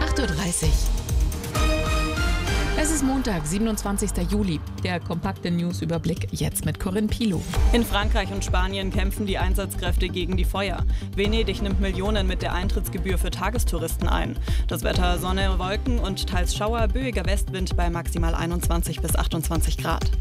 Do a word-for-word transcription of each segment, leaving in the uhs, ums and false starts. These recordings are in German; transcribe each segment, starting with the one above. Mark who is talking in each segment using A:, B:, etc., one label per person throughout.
A: acht Uhr dreißig. Es ist Montag, siebenundzwanzigster Juli. Der kompakte Newsüberblick jetzt mit Corinne Pilow.
B: In Frankreich und Spanien kämpfen die Einsatzkräfte gegen die Feuer. Venedig nimmt Millionen mit der Eintrittsgebühr für Tagestouristen ein. Das Wetter: Sonne, Wolken und teils Schauer, böiger Westwind bei maximal einundzwanzig bis achtundzwanzig Grad.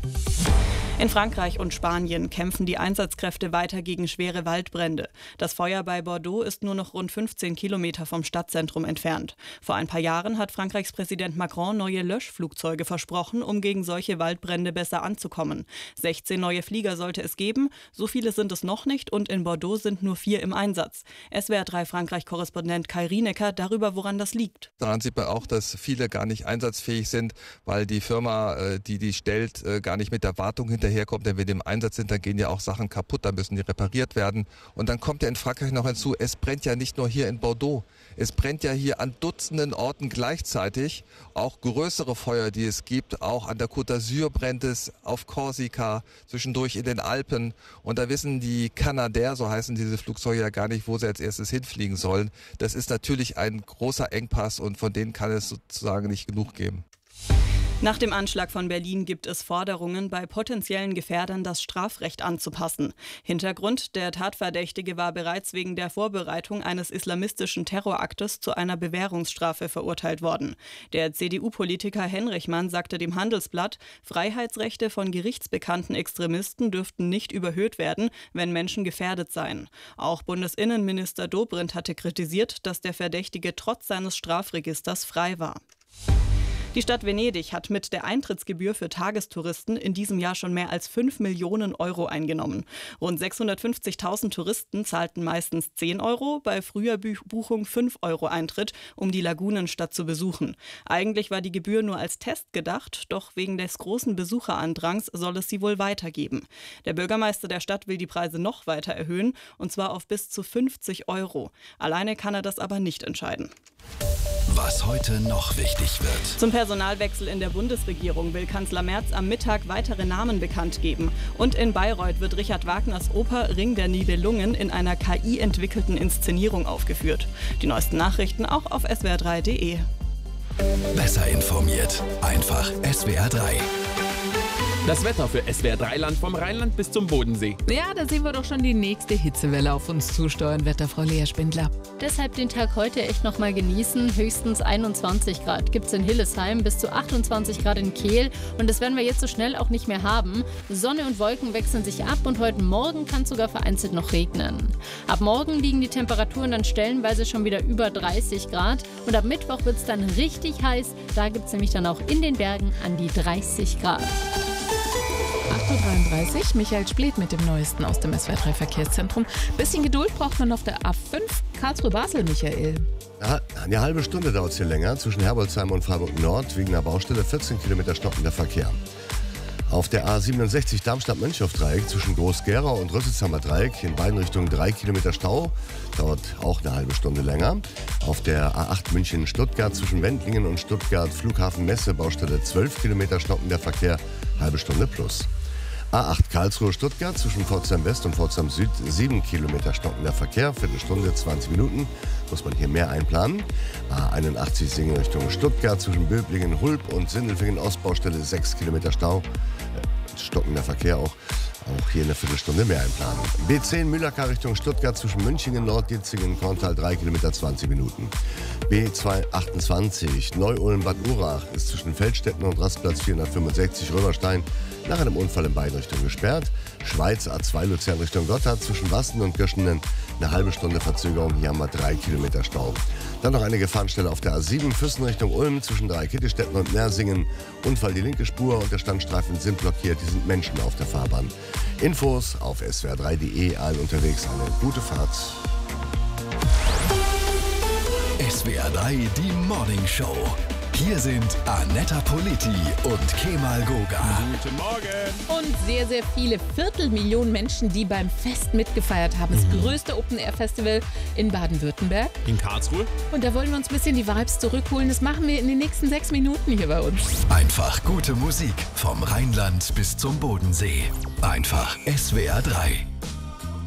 B: In Frankreich und Spanien kämpfen die Einsatzkräfte weiter gegen schwere Waldbrände. Das Feuer bei Bordeaux ist nur noch rund fünfzehn Kilometer vom Stadtzentrum entfernt. Vor ein paar Jahren hat Frankreichs Präsident Macron neue Löschflugzeuge versprochen, um gegen solche Waldbrände besser anzukommen. sechzehn neue Flieger sollte es geben, so viele sind es noch nicht und in Bordeaux sind nur vier im Einsatz. S W R drei Frankreich-Korrespondent Kai Rienecker darüber, woran das liegt.
C: Daran sieht man auch, dass viele gar nicht einsatzfähig sind, weil die Firma, die die stellt, gar nicht mit der Wartung hinterherkommt. Denn wenn wir im Einsatz sind, dann gehen ja auch Sachen kaputt, dann müssen die repariert werden. Und dann kommt ja in Frankreich noch hinzu, es brennt ja nicht nur hier in Bordeaux, es brennt ja hier an Dutzenden Orten gleichzeitig. Auch größere Feuer, die es gibt, auch an der Côte d'Azur brennt es, auf Korsika, zwischendurch in den Alpen. Und da wissen die Canadair, so heißen diese Flugzeuge, ja gar nicht, wo sie als erstes hinfliegen sollen. Das ist natürlich ein großer Engpass und von denen kann es sozusagen nicht genug geben.
B: Nach dem Anschlag von Berlin gibt es Forderungen, bei potenziellen Gefährdern das Strafrecht anzupassen. Hintergrund: Der Tatverdächtige war bereits wegen der Vorbereitung eines islamistischen Terroraktes zu einer Bewährungsstrafe verurteilt worden. Der C D U-Politiker Henrichmann sagte dem Handelsblatt, Freiheitsrechte von gerichtsbekannten Extremisten dürften nicht überhöht werden, wenn Menschen gefährdet seien. Auch Bundesinnenminister Dobrindt hatte kritisiert, dass der Verdächtige trotz seines Strafregisters frei war. Die Stadt Venedig hat mit der Eintrittsgebühr für Tagestouristen in diesem Jahr schon mehr als fünf Millionen Euro eingenommen. Rund sechshundertfünfzigtausend Touristen zahlten meistens zehn Euro, bei Frühbuchung fünf Euro Eintritt, um die Lagunenstadt zu besuchen. Eigentlich war die Gebühr nur als Test gedacht, doch wegen des großen Besucherandrangs soll es sie wohl weitergeben. Der Bürgermeister der Stadt will die Preise noch weiter erhöhen, und zwar auf bis zu fünfzig Euro. Alleine kann er das aber nicht entscheiden.
D: Was heute noch wichtig wird.
B: Zum Personalwechsel in der Bundesregierung will Kanzler Merz am Mittag weitere Namen bekannt geben. Und in Bayreuth wird Richard Wagners Oper Ring der Nibelungen in einer K I-entwickelten Inszenierung aufgeführt. Die neuesten Nachrichten auch auf s w r drei punkt d e.
D: Besser informiert. Einfach S W R drei.
E: Das Wetter für S W R drei Land vom Rheinland bis zum Bodensee.
A: Ja, da sehen wir doch schon die nächste Hitzewelle auf uns zusteuern, Wetterfrau Lea Spindler.
F: Deshalb den Tag heute echt noch mal genießen. Höchstens einundzwanzig Grad gibt es in Hillesheim, bis zu achtundzwanzig Grad in Kehl. Und das werden wir jetzt so schnell auch nicht mehr haben. Sonne und Wolken wechseln sich ab und heute Morgen kann es sogar vereinzelt noch regnen. Ab morgen liegen die Temperaturen dann stellenweise schon wieder über dreißig Grad. Und ab Mittwoch wird es dann richtig heiß. Da gibt es nämlich dann auch in den Bergen an die dreißig Grad.
A: acht Uhr dreiunddreißig, Michael Splet mit dem Neuesten aus dem S W R drei Verkehrszentrum. Bisschen Geduld braucht man auf der A fünf Karlsruhe-Basel, Michael.
G: Ja, eine halbe Stunde dauert es hier länger, zwischen Herbolzheim und Freiburg Nord, wegen einer Baustelle vierzehn Kilometer stockender Verkehr. Auf der A siebenundsechzig Darmstadt-Mönchhoff-Dreieck zwischen Groß-Gerau und Rüsselsheimer Dreieck in beiden Richtungen drei Kilometer Stau, dauert auch eine halbe Stunde länger. Auf der A acht München-Stuttgart zwischen Wendlingen und Stuttgart Flughafen-Messe Baustelle zwölf Kilometer stockender Verkehr, halbe Stunde plus. A acht Karlsruhe-Stuttgart zwischen Pforzheim West und Pforzheim Süd sieben Kilometer stockender Verkehr, Viertelstunde, zwanzig Minuten, muss man hier mehr einplanen. A einundachtzig Singen Richtung Stuttgart zwischen Böblingen, Hulb und Sindelfingen Ostbaustelle sechs Kilometer Stau, äh, stockender Verkehr auch. Auch hier eine Viertelstunde mehr einplanen. B zehn Mühlacker Richtung Stuttgart zwischen Münchingen, Nordditzingen, Korntal drei Kilometer zwanzig Minuten. B zweihundertachtundzwanzig Neu-Ulm-Bad Urach ist zwischen Feldstetten und Rastplatz vierhundertfünfundsechzig Römerstein nach einem Unfall in beiden Richtungen gesperrt. Schweiz A zwei Luzern Richtung Gotthard zwischen Wassen und Göschenen eine halbe Stunde Verzögerung, hier haben wir drei Kilometer Stau. Dann noch eine Gefahrenstelle auf der A sieben Füssen Richtung Ulm zwischen Dreikittestetten und Nersingen. Unfall die linke Spur und der Standstreifen sind blockiert, hier sind Menschen auf der Fahrbahn. Infos auf s w r drei punkt d e, allen unterwegs eine gute Fahrt.
D: S W R drei, die Morning Show. Hier sind Anetta Politi und Kemal Goga.
E: Guten Morgen.
A: Und sehr, sehr viele Viertelmillionen Menschen, die beim Fest mitgefeiert haben. Das
E: Mhm.
A: größte Open-Air-Festival in Baden-Württemberg.
E: In Karlsruhe.
A: Und da wollen wir uns ein bisschen die Vibes zurückholen. Das machen wir in den nächsten sechs Minuten hier bei uns.
D: Einfach gute Musik vom Rheinland bis zum Bodensee. Einfach S W R drei.